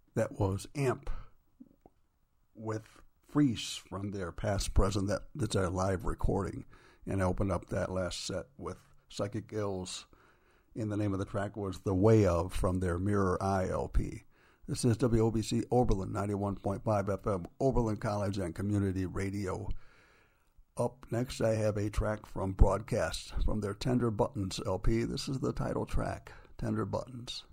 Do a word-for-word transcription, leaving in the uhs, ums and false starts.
That was Amp with Freeze from their Past Present. That, that's our live recording. And I opened up that last set with Psychic Ills. And the name of the track was The Way Of from their Mirror Eye L P. This is W O B C Oberlin, ninety-one point five F M, Oberlin College and Community Radio. Up next, I have a track from Broadcast from their Tender Buttons L P. This is the title track, Tender Buttons.